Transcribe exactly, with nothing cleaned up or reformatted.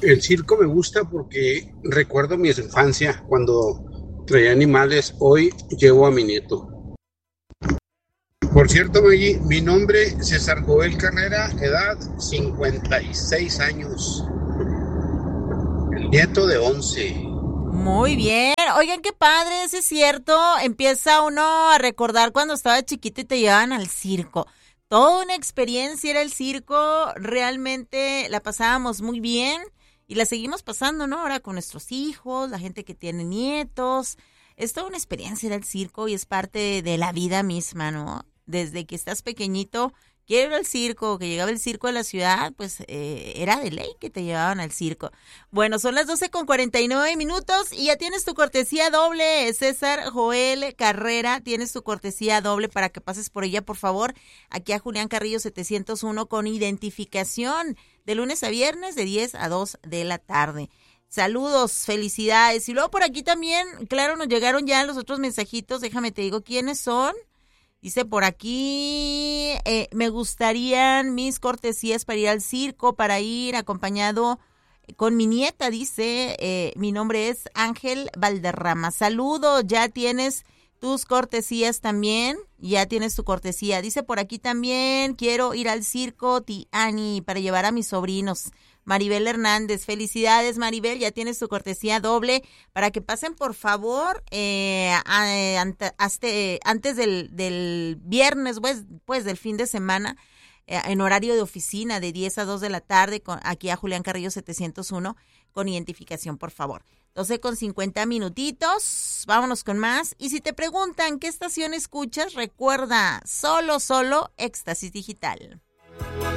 El circo me gusta porque recuerdo mi infancia cuando traía animales. Hoy llevo a mi nieto. Por cierto, Maggie, mi nombre César Joel Carrera, edad cincuenta y seis años, el nieto de once. Muy bien, oigan qué padre, sí es cierto, empieza uno a recordar cuando estaba chiquito y te llevaban al circo. Toda una experiencia era el circo, realmente la pasábamos muy bien y la seguimos pasando, ¿no? Ahora con nuestros hijos, la gente que tiene nietos, es toda una experiencia ir al circo y es parte de la vida misma, ¿no? Desde que estás pequeñito, quiero ir al circo, que llegaba el circo a la ciudad, pues eh, era de ley que te llevaban al circo. Bueno, son las doce con cuarenta y nueve minutos y ya tienes tu cortesía doble, César Joel Carrera, tienes tu cortesía doble para que pases por ella, por favor, aquí a Julián Carrillo setecientos uno con identificación, de lunes a viernes de diez a dos de la tarde. Saludos, felicidades. Y luego por aquí también, claro, nos llegaron ya los otros mensajitos, déjame te digo quiénes son. Dice por aquí, eh, me gustarían mis cortesías para ir al circo, para ir acompañado con mi nieta, dice, eh, mi nombre es Ángel Valderrama. Saludos, ya tienes tus cortesías también, ya tienes tu cortesía. Dice por aquí también, quiero ir al circo Tiani para llevar a mis sobrinos. Maribel Hernández, felicidades Maribel, ya tienes tu cortesía doble para que pasen por favor eh, a, ante, hasta, antes del, del viernes, pues, pues del fin de semana, eh, en horario de oficina de diez a dos de la tarde, con, aquí a Julián Carrillo setecientos uno con identificación por favor. doce con cincuenta minutitos, vámonos con más. Y si te preguntan qué estación escuchas, recuerda, solo, solo Éxtasis Digital.